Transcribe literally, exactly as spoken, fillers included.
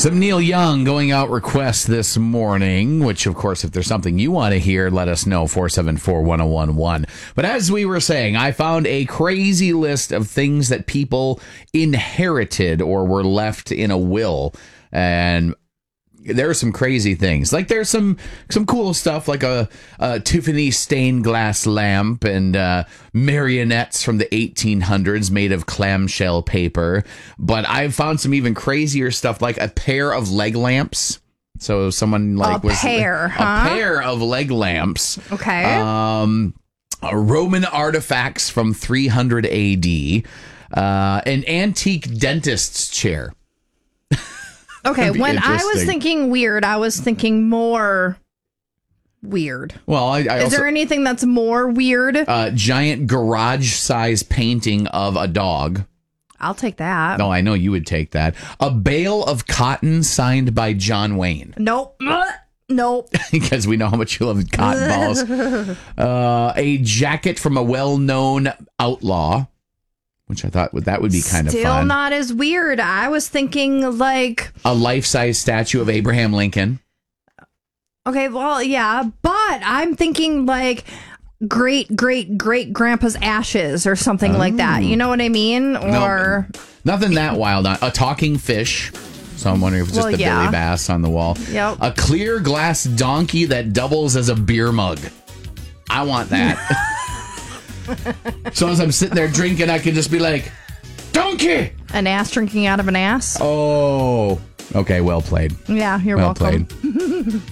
Some Neil Young going out requests this morning, which, of course, if there's something you want to hear, let us know, four seven four, one oh one one. But as we were saying, I found a crazy list of things that people inherited or were left in a will. And there are some crazy things. Like there's some some cool stuff like a, a Tiffany stained glass lamp and uh, marionettes from the eighteen hundreds made of clamshell paper. But I've found some even crazier stuff like a pair of leg lamps. So someone like a was pair, a huh? pair of leg lamps. Okay. Um, Roman artifacts from three hundred A D. Uh, an antique dentist's chair. Okay, when I was thinking weird, I was thinking more weird. Well, I, I Is also, there anything that's more weird? uh, giant garage-size painting of a dog. I'll take that. No, I know you would take that. A bale of cotton signed by John Wayne. Nope. Nope. Because we know how much you love cotton balls. Uh, a jacket from a well-known outlaw, which I thought would that would be kind Still of fun. Still not as weird. I was thinking like a life-size statue of Abraham Lincoln. Okay, well, yeah, but I'm thinking like great great great grandpa's ashes or something oh. like that. You know what I mean? Or no, nothing that wild. A talking fish. So I'm wondering if it's just well, the yeah. Billy Bass on the wall. Yep. A clear glass donkey that doubles as a beer mug. I want that. So as I'm sitting there drinking, I can just be like, donkey! An ass drinking out of an ass? Oh, okay, well played. Yeah, you're well welcome. Played.